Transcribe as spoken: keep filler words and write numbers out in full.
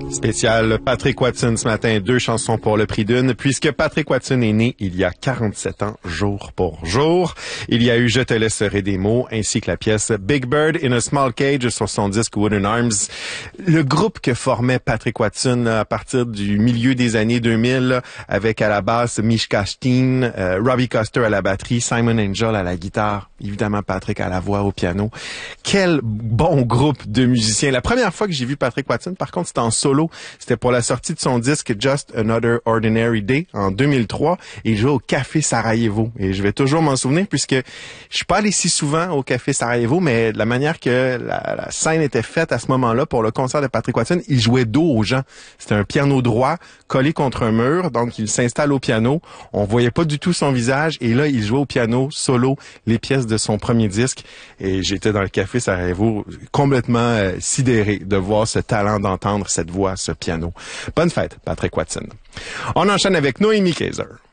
Spécial Patrick Watson ce matin, deux chansons pour le prix d'une, puisque Patrick Watson est né il y a quarante-sept ans, jour pour jour. Il y a eu Je te laisserai des mots, ainsi que la pièce Big Bird in a Small Cage sur son disque Wooden Arms. Le groupe que formait Patrick Watson à partir du milieu des années deux mille, avec à la basse Mishka Steen, euh, Robbie Coster à la batterie, Simon Angel à la guitare, évidemment Patrick à la voix, au piano. Quel bon groupe de musiciens. La première fois que j'ai vu Patrick Watson, par contre, c'était en solo. C'était pour la sortie de son disque Just Another Ordinary Day en deux mille trois. Et il jouait au Café Sarajevo. Et je vais toujours m'en souvenir puisque je suis pas allé si souvent au Café Sarajevo, mais de la manière que la, la scène était faite à ce moment-là pour le concert de Patrick Watson, il jouait dos aux gens. C'était un piano droit collé contre un mur. Donc, il s'installe au piano. On voyait pas du tout son visage. Et là, il jouait au piano solo les pièces de son premier disque. Et j'étais dans le Café Sarajevo complètement euh, sidéré de voir ce talent d'entendre cette voix, ce piano. Bonne fête, Patrick Watson. On enchaîne avec Noémie Kaiser.